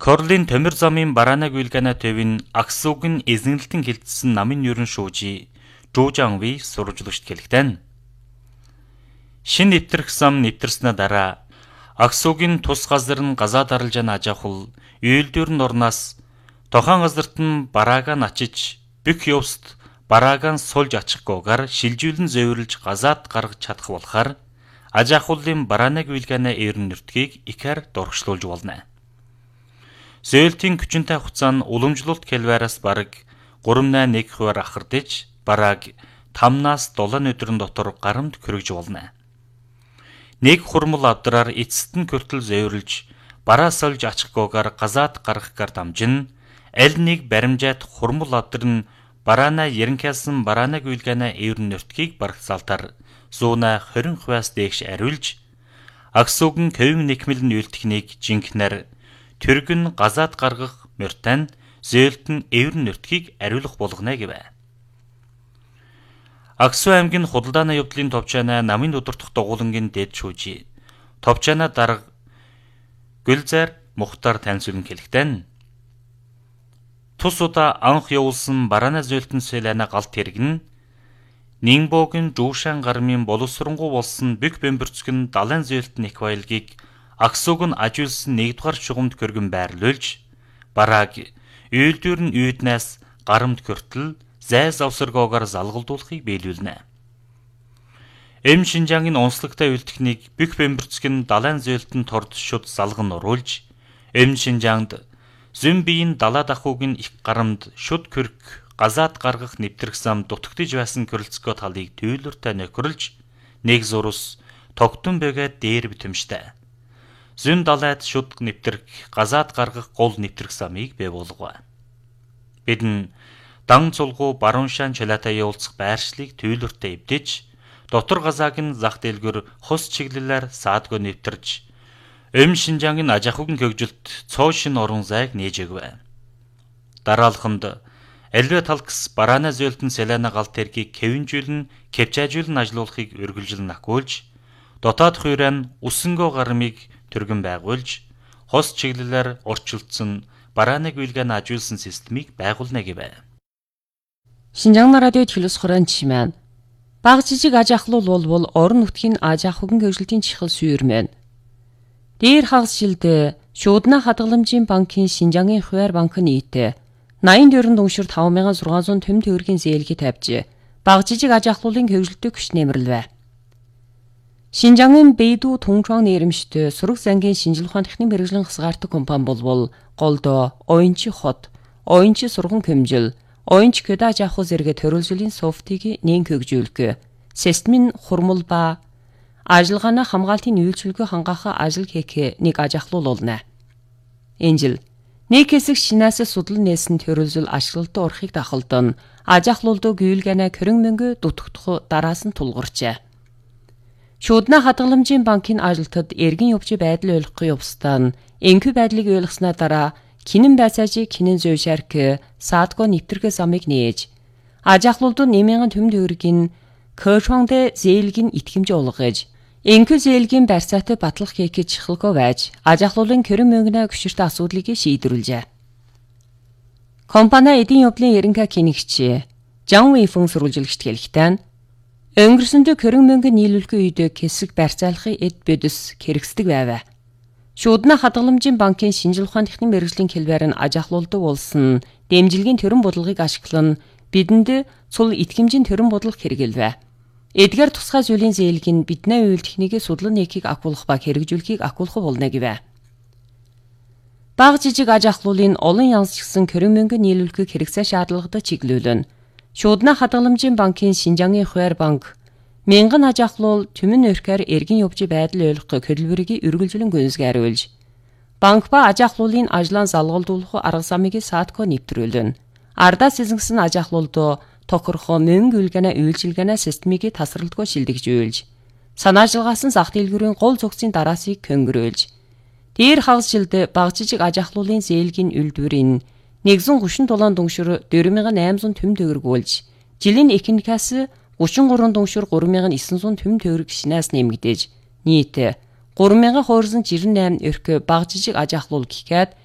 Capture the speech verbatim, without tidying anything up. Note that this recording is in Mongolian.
Корлин төмөр замын бараанаг үйлгана төвийн Аксугийн эзэнгэлтэн хилцсэн намын ерөн шүүжи Жужанви сурвалжлагч гэлэгтэн. Шин нэвтрэх зам нэвтрснэ дараа Аксугийн тус газар нь газаа даралж ана ажахул үйлдвэр нь орнаас тохон газарт нь бараага начиж бүх явст бараага нь сулж ачихгүйгээр шилжүүлэн зөөвөрлж газаад гаргаж чадах болохоор ажахуулын бараанаг үйлгана эрен нэртгийг ихэр дургшлуулж болно. Зөөлтийн хүчинтэй хугацаа нь уламжлалт кельвараас бараг гурван нэг хувиар ахардж бараг тамнаас долоон өдрийн дотор гарамд хүрэж болно. Нэг хурмал авдраар эцэст нь хүртэл зөөвөрлж бараас олж ачихгүйгээр газаад гаргахгаар дамжин аль нэг баримжаад хурмал авдар нь бараана ерөнхийсэн бараанаг үйлгана эрен нэртгийг барагцаалтаар зууна хорин хувиас дээш ариулж Аксугийн ковин нэкмэл нь үйлдэхнийг жинхнэр Түргэн газаад гаргах мөртэн зөөлтөн эврэн нэртгийг ариулах болгоно гэв. Аксу аймгийн худалдааны явдлын товчаана намын удирдах дугуулангийн дэд шүүжи. Товчаана дарга Гүлзар Мухтар таньсүлэн хэлэхдээ тус удаа анх явуулсан бараана зөөлтөн селана галт хэрэгэн Нингбогийн Жушан гармын боловсронгуй болсон бүх бэмбэрцгэн далайн зөөлтөн их баялгийг Аксуг нь ажиулсан нэгдүгээр шугамд көргөн байрлуулж барааг үйлдвэр нь үйднээс гарамд хүртэл зай завсаргоогоор залгалдуулахыг биелүүлнэ. Эм Шинжаангийн онцлогтой үйлдэхнийг бүх бэмбэрцэг нь далайн зөөлтөнд торд шуд залган оруулж Эм Шинжаанд зүүн биеийн далаа дахууг нь их гарамд шуд көрк газаад гаргах нэвтрэх зам дутагдж байсан көрөлцгөө талыг төвлөртэй нөхөрлж нэг зурус тогтун бэгээд дээр битэмжтэй. Зүүн далайд шуд нэвтрэх газаад гаргах гол нэвтрэх замыг бий болгов. Бид нь дан цулгуу баруун шан чалаатай явуулцах байршлыг төвлөртэй эвдэж дотор газааг нь зах дэлгүр хос чиглэлээр саадгүй нэвтэрж Эм Шинжаангийн ажахугийн хөгжилт цоо шин орон зайг нээж өгв. Дараалханд Альве талкс бараана зөөлтөн селана галт тэргийг кевинжүүлэн кепчажүүлэн ажилуулахыг үргэлжлэн ахгүйж дотоод хуурайн үсэнгөө гармыг түргэн байгуулж хос чиглэлээр орчилдсон бараанаг үйлгана ажиулсан системийг байгуулна гэв. Шинжаан радио төлөс хорон чимэн баг жижиг аж ахлуул болбол орон нутгийн аж ахуйн хөгжилтийн чихэл сүйрмэн. Дээр хагас жилдээ шуудна хадгаламжийн банкын Шинжаангийн хуваар банк нийтээ найман дөрвөн дүншир таван мянган зургаан зуун төм төгрөгийн зээлхий тавьж баг жижиг аж ахлуулын хөгжилтөд хүч нэмэрлэв. Шинжаангийн Бэйду Тунчуан нэрэмжтэй Сураг зангийн шинжлэх ухааны техникийн мэргэжлийн хасгаартаг компани болбол голдоо Оюнчи хот, Оюнчи сурган хэмжил, Оюнчи көдаж авах зэрэг төрөлжлийн софтыг нээн хөгжүүлэх, системийн хурмал ба ажиллагааны хамгаалтын үйлчилгээ хангаах ажил хийх нэг аж ахлуул болно. Энэ жил нэг хэсэг шинээс судлан нээсэн төрөлжил ашиглалтад орохыг дахалдан аж ахлуулд гүйлгэнэ хорин мөнгө дутагдах дараас нь тулгарчээ. Шуудна хадгаламжийн банкын ажилтнад эргэн явж байдал ойлгох явстан энхүү байдлыг ойлгосноо дараа кинэн байцаажи кинэн зөөвшарк саадго нэвтрэх замыг нээж аж ахлуулд нэмэн төм төгрөгийн Кошонгд зээлгийн итгэмж олгож энхүү зээлгийн барьцаатай батлах хийх чихэлгөө байж аж ахлуулын хорин мөнгөний гүширт асуудлыг шийдвэрлэжээ. Компани эдийн явдлын ерөнхий кинэгч Жан Вэйфэн сурвалжлагчд хэлэхдээ өнгөрсөндөө хорин мөнгө нийлүүлэх үед хэсэг барьцаалахын эд бэдэс хэрэгсдэг байв. Шуудна хадгаламжийн банкын шинжлэх ухааны техникийн мэргэжлийн хэлбэр нь аж ахлуулдаг болсон дэмжлэгийн төрөн бодлогыг ашиглан бидэнд цул итгэмжийн төрөн бодлого хэрэгэлвэ. Эдгээр тусгай зүйлийн зээлг нь бидний үйл техникийг судлан нэхийг агуулах ба хэрэгжүүлэхийг агуулах болно гэв. Баг жижиг аж ахлуулын олон янзчсан хорин мөнгө нийлүүлэхийг хэрэгцээ шаардлагатай чиглүүлнэ. Шуудна хадгаламжийн банкын Шинжаангийн хуваар банк мянган аж ахлуул түмэн өрхөөр эргэн явж байдал ойлгох хөдөлмөрийг үргэлжлэн гүйцэтгэж банк ба аж ахлуулын ажлаан залгалдуулах арга замыг саадко нэвтрүүлнэ. Ардаас эзэнсэн аж ахлуулд тохирох мөнгө үйлгэнэ үйлчилгэнэ системийг тасралтгүй шилдэгжүүлж санаачилгаасан зах дэлгүүрийн гол зохицын дараасыг хөнгөрөөлж дээр хагас жилд баг жижиг аж ахлуулын зээлгийн үйлдвэрийн нэгэн гушин долоон дүншир дөрвөн мянган айман зуун төм төгрөгүүлж жилийн экономикаас гурван гурван дүншир гурван мянган нисэн зуун төм төгрөг шинээс нэмэгдэж нийт гурван мянган хуурсан жирэн найман өрх баг жижиг аж ахлуул гэхэд